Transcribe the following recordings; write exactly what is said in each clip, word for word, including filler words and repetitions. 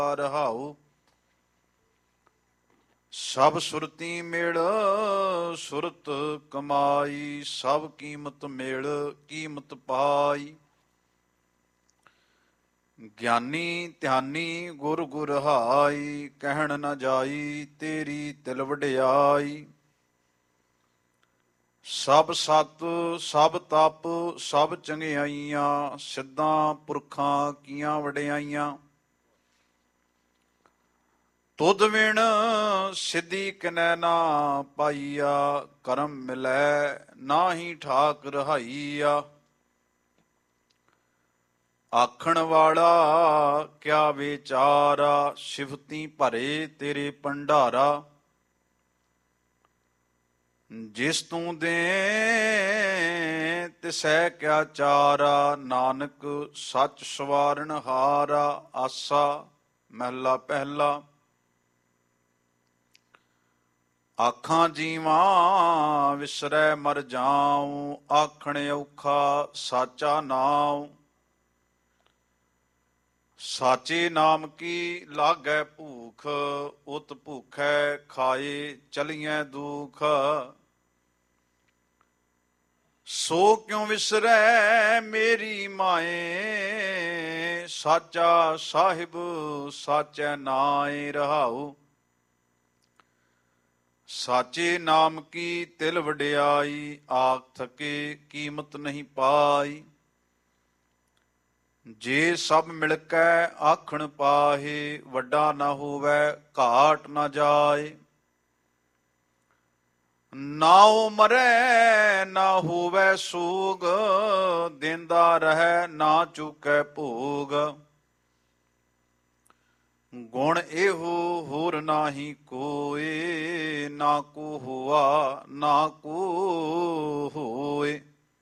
ਰਹਾਉ। ਸਭ ਸੁਰਤੀ ਮੇਲ ਸੁਰਤ ਕਮਾਈ, ਸਭ ਕੀਮਤ ਮੇਲ ਕੀਮਤ ਪਾਈ। ਗਿਆਨੀ ਧਿਆਨੀ ਗੁਰ ਗੁਰ ਹਾਈ, ਕਹਿਣ ਨਾ ਜਾਈ ਤੇਰੀ ਤਿਲ ਵਡਿਆਈ। ਸਭ ਸਤ ਸਭ ਤਪ ਸਭ ਚੰਗਿਆਈਆਂ, ਸਿੱਧਾਂ ਪੁਰਖਾਂ ਕੀਆਂ ਵਡਿਆਈਆਂ। ਤੁਧ ਵਿਣ ਸਿੱਧੀ ਕਿਨੈ ਨਾ ਪਾਈਆ, ਕਰਮ ਮਿਲੈ ਨਾਹੀ ਠਾਕ ਰਹਾਈਆ। ਆਖਣ ਵਾਲਾ ਕਿਆ ਵਿਚਾਰਾ, ਸਿਫਤੀ ਭਰੇ ਤੇਰੇ ਭੰਡਾਰਾ। ਜਿਸ ਤੂੰ ਦੇ ਤਿਸੈ ਕਿਆ ਚਾਰਾ, ਨਾਨਕ ਸੱਚ ਸਵਾਰਨ ਹਾਰਾ। ਆਸਾ ਮਹਿਲਾ ਪਹਿਲਾ। ਆਖਾਂ ਜੀਵਾਂ ਵਿਸਰੈ ਮਰ ਜਾਉ, ਆਖਣ ਔਖਾ ਸਾਚਾ ਨਾਉ। ਸਾਚੇ ਨਾਮ ਕੀ ਲਾਗੈ ਭੂਖ, ਉਤ ਭੂਖੈ ਖਾਏ ਚਲੀਐ ਦੁਖ। ਸੋ ਕਿਉ ਵਿਸਰੈ ਮੇਰੀ ਮਾਏ, ਸਾਚਾ ਸਾਹਿਬ ਸਾਚੈ ਨਾਏ ਰਹਾਉ। ਸਾਚੇ ਨਾਮ ਕੀ ਤਿਲ ਵਡਿਆਈ, ਆਖ ਥਕੇ ਕੀਮਤ ਨਹੀਂ ਪਾਈ। ਜੇ ਸਭ ਮਿਲ ਕੇ ਆਖਣ ਪਾਹੇ, ਵੱਡਾ ਨਾ ਹੋਵੈ ਘਾਟ ਨਾ ਜਾਏ। ਨਾਉ ਮਰੈ ਨਾ ਹੋਵੈ ਸੋਗ, ਦੇਂਦਾ ਰਹੈ ਨਾ ਚੁਕੈ ਭੋਗ। ਗੁਣ ਇਹੋ ਹੋਰ ਨਾਹੀ ਕੋਏ, ਨਾ ਕੋ ਹੋਆ ਨਾ ਕੋ ਹੋਏ।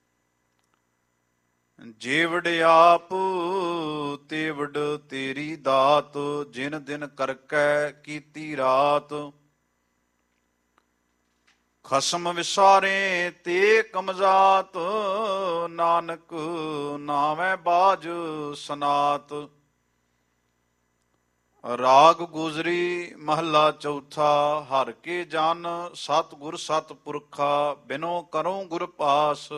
ਜੇ ਵਡਿਆਪ ਤੇ ਵਡ ਤੇਰੀ ਦਾਤ, ਜਿਨ ਦਿਨ ਕਰਕੈ ਕੀਤੀ ਰਾਤ। ਖਸਮ ਵਿਸਾਰੇ ਤੇ ਕਮਜ਼ਾਤ, ਨਾਨਕ ਨਾਵੇਂ ਬਾਜ ਸਨਾਤ। ਰਾਗ ਗੁਜਰੀ ਮਹੱਲਾ ਚੌਥਾ। ਹਰ ਕੇ ਜਨ ਸਤਿ ਗੁਰ ਸਤਿ ਪੁਰਖਾ, ਬਿਨੋ ਕਰੋ ਗੁਰ ਪਾਸ।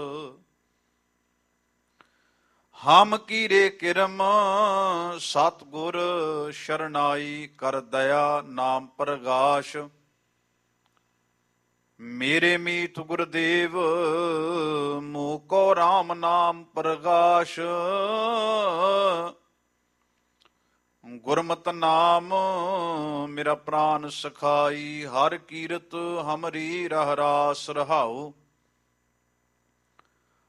ਹਮ ਕੀਰੇ ਕਿਰਮ ਸਤਿ ਗੁਰ ਸ਼ਰਨਾਈ, ਕਰ ਦਇਆ ਨਾਮ ਪ੍ਰਗਾਸ਼। ਮੇਰੇ ਮੀਤ ਗੁਰਦੇਵ ਮੂਕੋ ਰਾਮ ਨਾਮ ਪ੍ਰਗਾਸ਼। ਗੁਰਮਤਿ ਨਾਮ ਮੇਰਾ ਪ੍ਰਾਨ ਸਖਾਈ, ਹਰ ਕੀਰਤ ਹਮਰੀ ਰਹਿ ਰਾਸ ਰਹਾਉ।